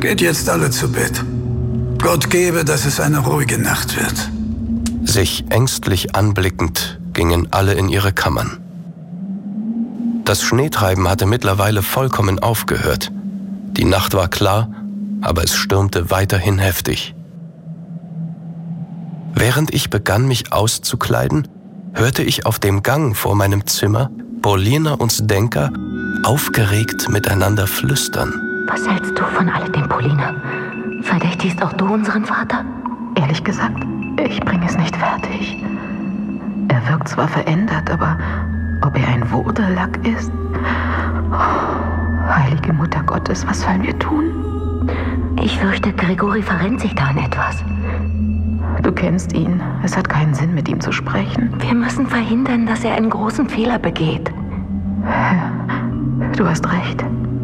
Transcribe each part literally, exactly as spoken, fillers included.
Geht jetzt alle zu Bett. Gott gebe, dass es eine ruhige Nacht wird. Sich ängstlich anblickend gingen alle in ihre Kammern. Das Schneetreiben hatte mittlerweile vollkommen aufgehört. Die Nacht war klar, aber es stürmte weiterhin heftig. Während ich begann, mich auszukleiden, hörte ich auf dem Gang vor meinem Zimmer Polina und Zdenka aufgeregt miteinander flüstern. Was hältst du von alledem, Polina? Verdächtigst auch du unseren Vater? Ehrlich gesagt, ich bringe es nicht fertig. Er wirkt zwar verändert, aber ob er ein Wurdellack ist? Oh, heilige Mutter Gottes, was sollen wir tun? Ich fürchte, Grigori verrennt sich da in etwas. Du kennst ihn. Es hat keinen Sinn, mit ihm zu sprechen. Wir müssen verhindern, dass er einen großen Fehler begeht. Du hast recht.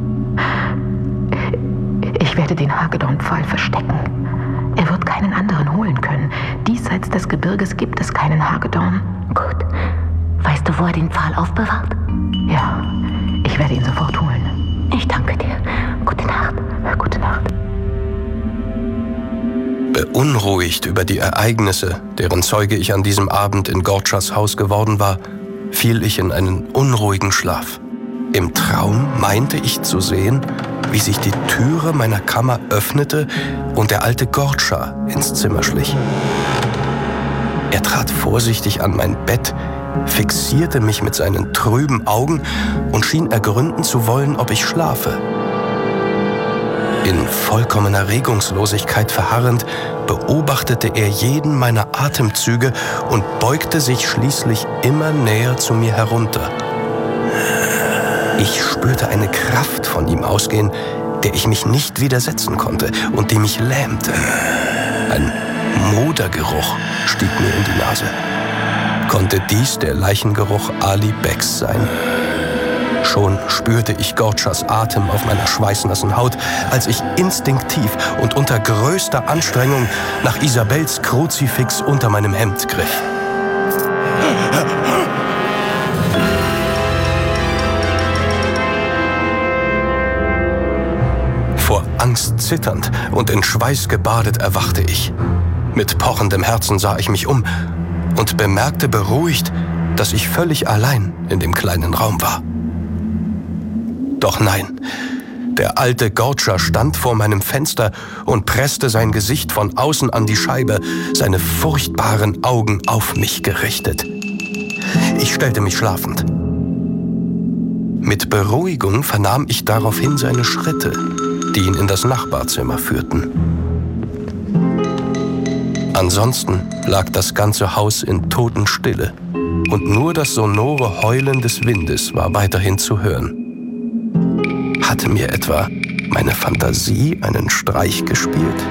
Ich werde den Hagedorn-Pfahl verstecken. Er wird keinen anderen holen können. Diesseits des Gebirges gibt es keinen Hagedorn. Gut. Weißt du, wo er den Pfahl aufbewahrt? Ja, ich werde ihn sofort holen. Ich danke dir. Gute Nacht. Gute Nacht. Beunruhigt über die Ereignisse, deren Zeuge ich an diesem Abend in Gortschas Haus geworden war, fiel ich in einen unruhigen Schlaf. Im Traum meinte ich zu sehen, wie sich die Türe meiner Kammer öffnete und der alte Gortscha ins Zimmer schlich. Er trat vorsichtig an mein Bett, fixierte mich mit seinen trüben Augen und schien ergründen zu wollen, ob ich schlafe. In vollkommener Regungslosigkeit verharrend, beobachtete er jeden meiner Atemzüge und beugte sich schließlich immer näher zu mir herunter. Ich spürte eine Kraft von ihm ausgehen, der ich mich nicht widersetzen konnte und die mich lähmte. Ein Modergeruch stieg mir in die Nase. Konnte dies der Leichengeruch Ali Becks sein? Schon spürte ich Gortschas Atem auf meiner schweißnassen Haut, als ich instinktiv und unter größter Anstrengung nach Isabels Kruzifix unter meinem Hemd griff. Vor Angst zitternd und in Schweiß gebadet erwachte ich. Mit pochendem Herzen sah ich mich um und bemerkte beruhigt, dass ich völlig allein in dem kleinen Raum war. Doch nein, der alte Gortscha stand vor meinem Fenster und presste sein Gesicht von außen an die Scheibe, seine furchtbaren Augen auf mich gerichtet. Ich stellte mich schlafend. Mit Beruhigung vernahm ich daraufhin seine Schritte, die ihn in das Nachbarzimmer führten. Ansonsten lag das ganze Haus in Totenstille und nur das sonore Heulen des Windes war weiterhin zu hören. Hatte mir etwa meine Fantasie einen Streich gespielt?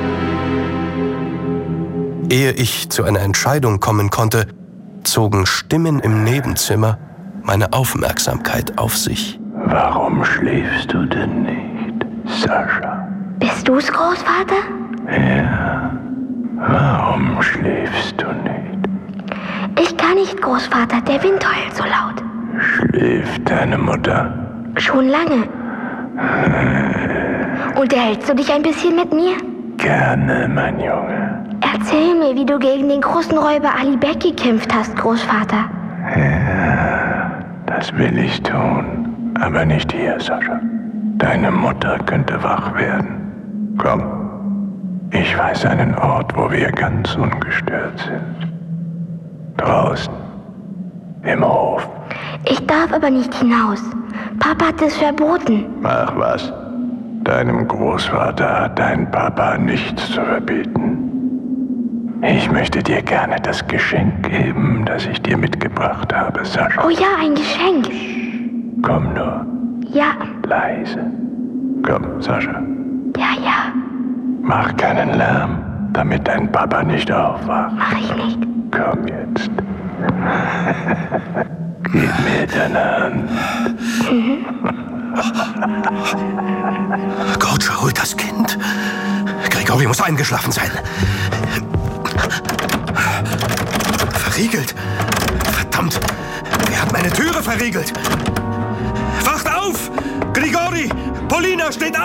Ehe ich zu einer Entscheidung kommen konnte, zogen Stimmen im Nebenzimmer meine Aufmerksamkeit auf sich. Warum schläfst du denn nicht, Sascha? Bist du's, Großvater? Ja. Warum schläfst du nicht? Ich kann nicht, Großvater. Der Wind heult so laut. Schläft deine Mutter? Schon lange. Unterhältst du dich ein bisschen mit mir? Gerne, mein Junge. Erzähl mir, wie du gegen den großen Räuber Ali Beck gekämpft hast, Großvater. Ja, das will ich tun. Aber nicht hier, Sascha. Deine Mutter könnte wach werden. Komm, ich weiß einen Ort, wo wir ganz ungestört sind. Draußen, im Hof. Ich darf aber nicht hinaus. Papa hat es verboten. Ach was, deinem Großvater hat dein Papa nichts zu verbieten. Ich möchte dir gerne das Geschenk geben, das ich dir mitgebracht habe, Sascha. Oh ja, ein Geschenk. Komm nur. Ja. Leise. Komm, Sascha. Ja, ja. Mach keinen Lärm, damit dein Papa nicht aufwacht. Mach ich nicht. Komm jetzt. Gib mir deine Hand. Mhm. Gortscha holt das Kind. Grigori muss eingeschlafen sein. Verriegelt. Verdammt. Wer hat meine Türe verriegelt? Wacht auf! Grigori! Polina steht auf!